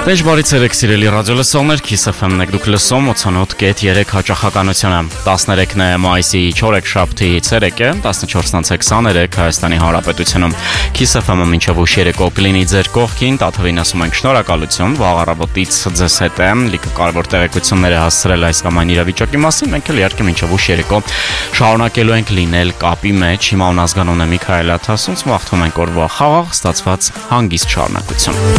Դեժ բարի ցերեկ սիրելի ռադիո լսողներ, Kiss FM-ն եք դուք լսում 88.3 հաճախականությունը 13 մայիսի 4 շաբթի ցերեկ է 14:23 Հայաստանի Հանրապետությունում Kiss FM-ը մինչև ուշ երեկո կլինի ձեր կողքին Տաթևին ասում ենք շնորհակալություն վաղ առավոտից ձեզ հետ եմ լիքը կարևոր տեղեկություններ է հասցրել այս կամ այն իրավիճակի մասին մենք էլ իհարկե մինչև ուշ երեկո շարունակելու ենք լինել կապի մեջ հիմա ունազգանուն է Միքայել Աթասունց մաղթում ենք օրվա խաղաղ ստացված հանգիստ շարունակություն